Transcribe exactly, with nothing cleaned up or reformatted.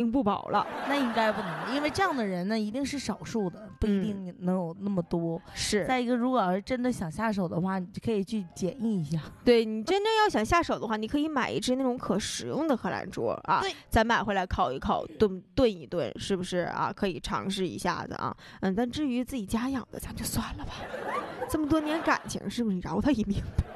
命不保了。 那应该不能，因为这样的人呢一定是少数的，不一定能有那么多。 嗯、是。 再一个，如果要是真的想下手的话，你就可以去检疫一下。 对，你真正要想下手的话，你可以买一只那种可食用的荷兰桌啊，咱买回来烤一烤，炖炖一炖，是不是啊？可以尝试一下的啊。嗯，但至于自己家养的，咱就算了吧。这么多年感情，是不是饶他一命呗？